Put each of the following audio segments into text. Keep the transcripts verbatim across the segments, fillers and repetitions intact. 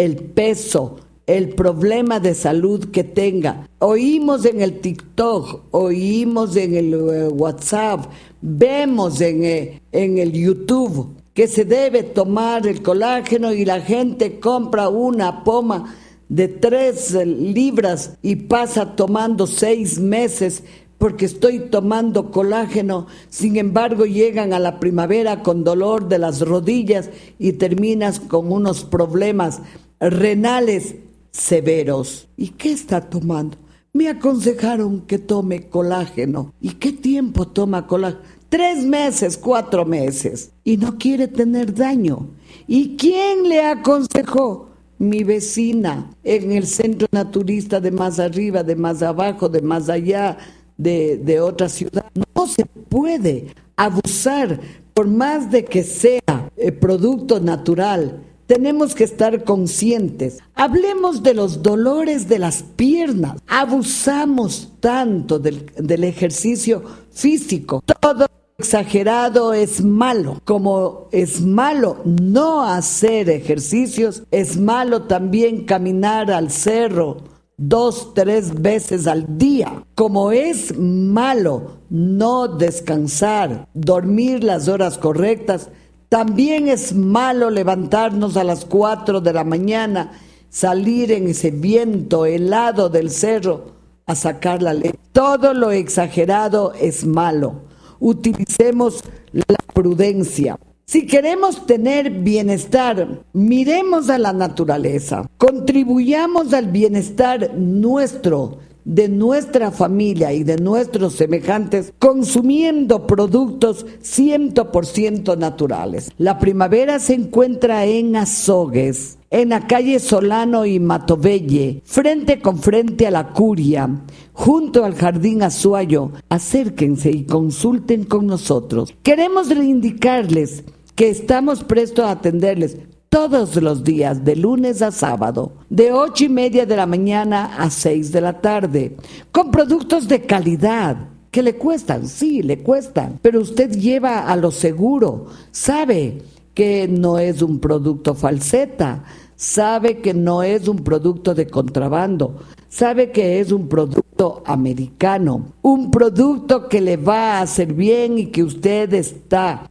el peso, el problema de salud que tenga. Oímos en el TikTok, oímos en el uh, WhatsApp, vemos en, eh, en el YouTube que se debe tomar el colágeno y la gente compra una poma de tres libras y pasa tomando seis meses porque estoy tomando colágeno. Sin embargo, llegan a la primavera con dolor de las rodillas y terminas con unos problemas renales severos. ¿Y qué está tomando? Me aconsejaron que tome colágeno. ¿Y qué tiempo toma colágeno? Tres meses, cuatro meses. Y no quiere tener daño. ¿Y quién le aconsejó? Mi vecina en el centro naturista de más arriba, de más abajo, de más allá, de, de otra ciudad. No se puede abusar, por más de que sea eh, producto natural. Tenemos que estar conscientes. Hablemos de los dolores de las piernas. Abusamos tanto del, del ejercicio físico. Todo exagerado es malo. Como es malo no hacer ejercicios, es malo también caminar al cerro dos, tres veces al día. Como es malo no descansar, dormir las horas correctas, también es malo levantarnos a las cuatro de la mañana, salir en ese viento helado del cerro a sacar la leche. Todo lo exagerado es malo. Utilicemos la prudencia. Si queremos tener bienestar, miremos a la naturaleza, contribuyamos al bienestar nuestro, de nuestra familia y de nuestros semejantes, consumiendo productos cien por ciento naturales. La primavera se encuentra en Azogues, en la calle Solano y Matovelle, frente con frente a la Curia, junto al Jardín Azuayo. Acérquense y consulten con nosotros. Queremos reivindicarles que estamos prestos a atenderles todos los días, de lunes a sábado, de ocho y media de la mañana a seis de la tarde, con productos de calidad, que le cuestan, sí, le cuestan, pero usted lleva a lo seguro, sabe que no es un producto falseta, sabe que no es un producto de contrabando, sabe que es un producto americano, un producto que le va a hacer bien y que usted está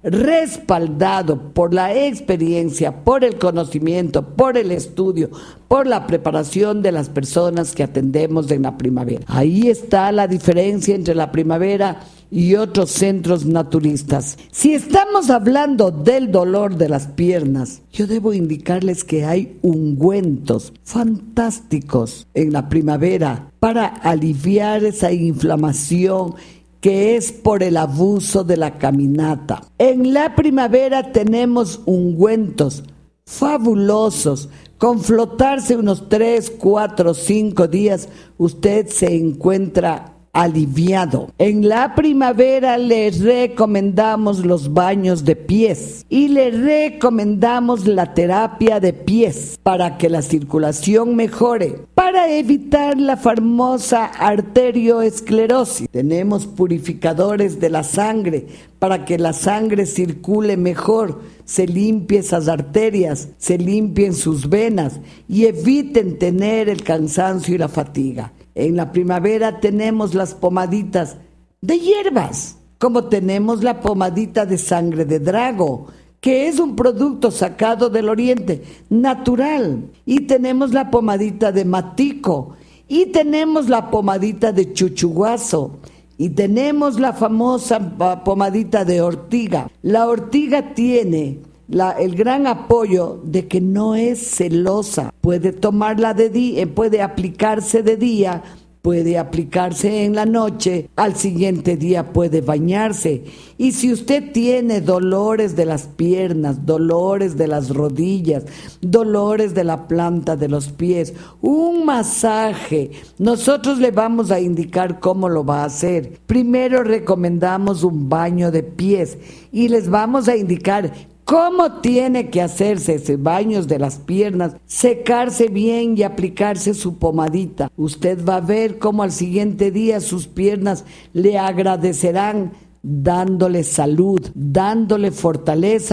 respaldado por la experiencia, por el conocimiento, por el estudio, por la preparación de las personas que atendemos en la primavera. Ahí está la diferencia entre la primavera y otros centros naturistas. Si estamos hablando del dolor de las piernas, yo debo indicarles que hay ungüentos fantásticos en la primavera para aliviar esa inflamación que es por el abuso de la caminata. En la primavera tenemos ungüentos fabulosos. Con flotarse unos tres, cuatro, cinco días, usted se encuentra aliviado. En la primavera les recomendamos los baños de pies y les recomendamos la terapia de pies para que la circulación mejore, para evitar la famosa arterioesclerosis. Tenemos purificadores de la sangre para que la sangre circule mejor, se limpie esas arterias, se limpien sus venas y eviten tener el cansancio y la fatiga. En la primavera tenemos las pomaditas de hierbas, como tenemos la pomadita de sangre de drago, que es un producto sacado del oriente, natural. Y tenemos la pomadita de matico, y tenemos la pomadita de chuchuguazo, y tenemos la famosa pomadita de ortiga. La ortiga tiene La, el gran apoyo de que no es celosa, puede tomarla de día, puede aplicarse de día, puede aplicarse en la noche, al siguiente día puede bañarse. Y si usted tiene dolores de las piernas, dolores de las rodillas, dolores de la planta de los pies, un masaje, nosotros le vamos a indicar cómo lo va a hacer. Primero recomendamos un baño de pies y les vamos a indicar cómo tiene que hacerse ese baño de las piernas, secarse bien y aplicarse su pomadita. Usted va a ver cómo al siguiente día sus piernas le agradecerán, dándole salud, dándole fortaleza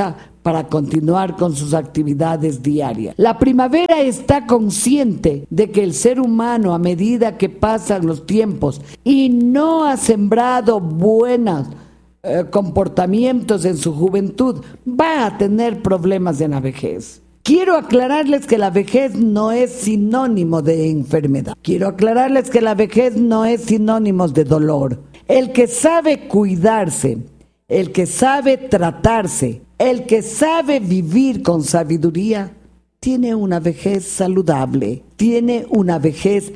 para continuar con sus actividades diarias. La primavera está consciente de que el ser humano, a medida que pasan los tiempos y no ha sembrado buenos eh, comportamientos en su juventud, va a tener problemas en la vejez. Quiero aclararles que la vejez no es sinónimo de enfermedad. Quiero aclararles que la vejez no es sinónimo de dolor. El que sabe cuidarse, el que sabe tratarse, el que sabe vivir con sabiduría, tiene una vejez saludable, tiene una vejez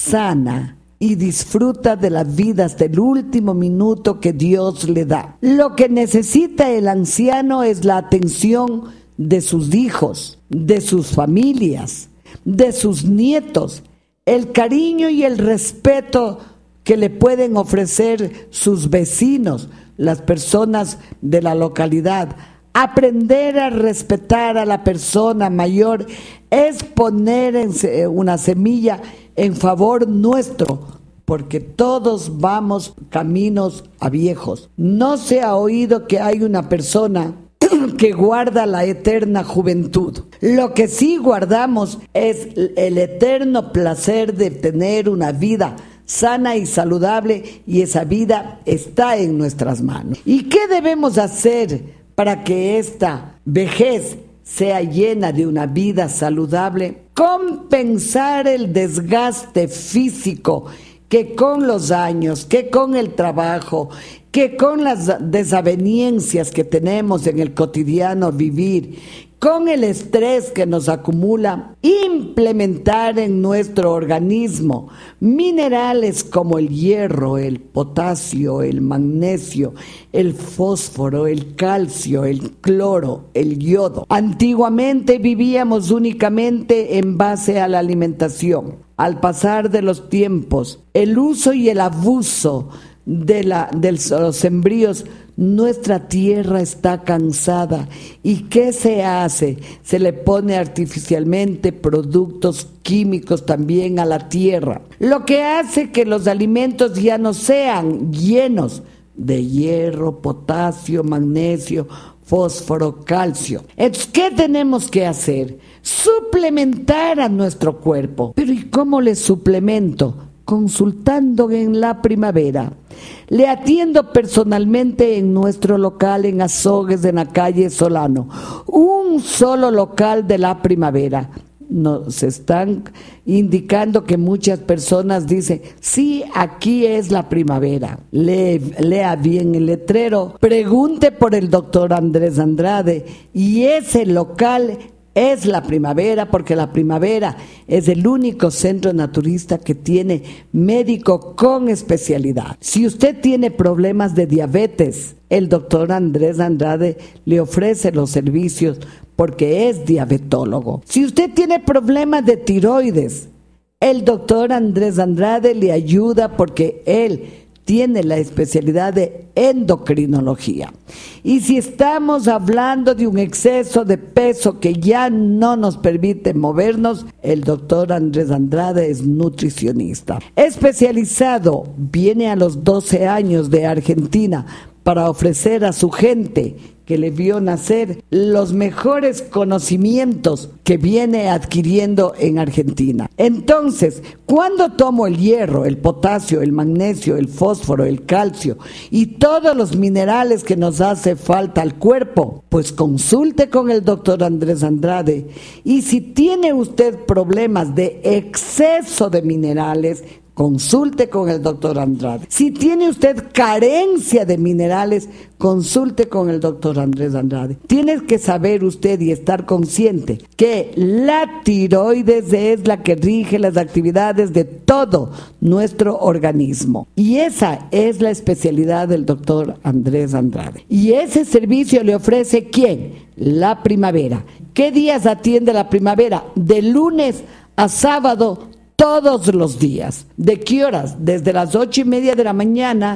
sana y disfruta de la vida hasta el último minuto que Dios le da. Lo que necesita el anciano es la atención de sus hijos, de sus familias, de sus nietos, el cariño y el respeto que le pueden ofrecer sus vecinos, las personas de la localidad. Aprender a respetar a la persona mayor es poner en una semilla en favor nuestro, porque todos vamos caminos a viejos. No se ha oído que hay una persona que guarda la eterna juventud. Lo que sí guardamos es el eterno placer de tener una vida sana y saludable, y esa vida está en nuestras manos. ¿Y qué debemos hacer para que esta vejez sea llena de una vida saludable? Compensar el desgaste físico que con los años, que con el trabajo, que con las desavenencias que tenemos en el cotidiano vivir, con el estrés que nos acumula, implementar en nuestro organismo minerales como el hierro, el potasio, el magnesio, el fósforo, el calcio, el cloro, el yodo. Antiguamente vivíamos únicamente en base a la alimentación. Al pasar de los tiempos, el uso y el abuso de, la, de los sembríos, nuestra tierra está cansada. ¿Y qué se hace? Se le pone artificialmente productos químicos también a la tierra, lo que hace que los alimentos ya no sean llenos de hierro, potasio, magnesio, fósforo, calcio. Entonces, ¿qué tenemos que hacer? Suplementar a nuestro cuerpo. ¿Pero y cómo le suplemento? Consultando en La Primavera. Le atiendo personalmente en nuestro local en Azogues, en la calle Solano. Un solo local de La Primavera. Nos están indicando que muchas personas dicen, sí, aquí es La Primavera. Lee, lea bien el letrero, pregunte por el doctor Andrés Andrade, y ese local es La Primavera, porque La Primavera es el único centro naturista que tiene médico con especialidad. Si usted tiene problemas de diabetes, el doctor Andrés Andrade le ofrece los servicios porque es diabetólogo. Si usted tiene problemas de tiroides, el doctor Andrés Andrade le ayuda porque él tiene la especialidad de endocrinología. Y si estamos hablando de un exceso de peso que ya no nos permite movernos, el doctor Andrés Andrade es nutricionista. Especializado, viene a los doce años de Argentina para ofrecer a su gente que le vio nacer los mejores conocimientos que viene adquiriendo en Argentina. Entonces, cuando tomo el hierro, el potasio, el magnesio, el fósforo, el calcio y todos los minerales que nos hace falta al cuerpo, pues consulte con el doctor Andrés Andrade. Y si tiene usted problemas de exceso de minerales, consulte con el doctor Andrade. Si tiene usted carencia de minerales, consulte con el doctor Andrés Andrade. Tiene que saber usted y estar consciente que la tiroides es la que rige las actividades de todo nuestro organismo. Y esa es la especialidad del doctor Andrés Andrade. Y ese servicio le ofrece ¿quién? La Primavera. ¿Qué días atiende La Primavera? De lunes a sábado, todos los días. ¿De qué horas? Desde las ocho y media de la mañana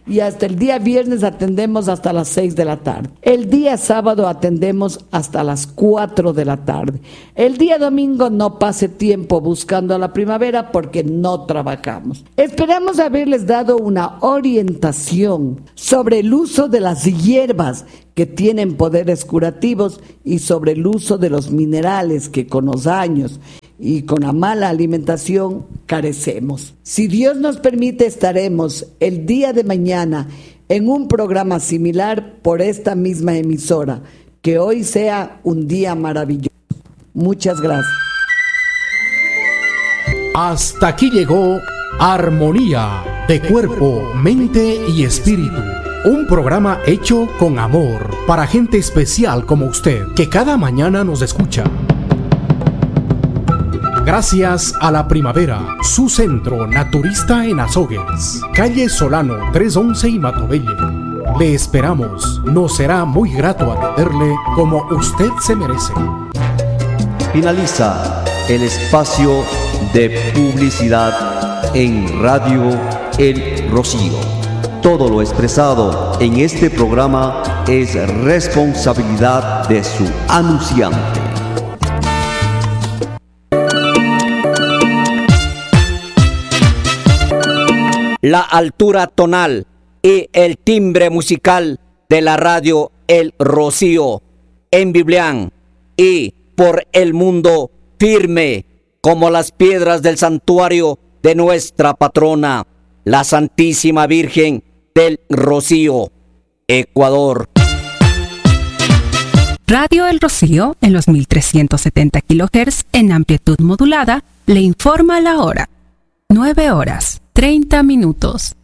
y hasta el día viernes atendemos hasta las seis de la tarde. El día sábado atendemos hasta las cuatro de la tarde. El día domingo no pase tiempo buscando a la primavera porque no trabajamos. Esperamos haberles dado una orientación sobre el uso de las hierbas que tienen poderes curativos y sobre el uso de los minerales que con los años y con la mala alimentación carecemos. Si Dios nos permite, estaremos el día de mañana en un programa similar por esta misma emisora. Que hoy sea un día maravilloso. Muchas gracias. Hasta aquí llegó Armonía de Cuerpo, Mente y Espíritu. Un programa hecho con amor para gente especial como usted, que cada mañana nos escucha. Gracias a La Primavera, su centro naturista en Azogues, calle Solano trescientos once y Matobelle. Le esperamos, nos será muy grato atenderle como usted se merece. Finaliza el espacio de publicidad en Radio El Rocío. Todo lo expresado en este programa es responsabilidad de su anunciante. La altura tonal y el timbre musical de la radio El Rocío en Biblián y por el mundo, firme como las piedras del santuario de nuestra patrona, la Santísima Virgen del Rocío, Ecuador. Radio El Rocío en los mil trescientos setenta kilohertz en amplitud modulada le informa la hora. nueve horas, treinta minutos.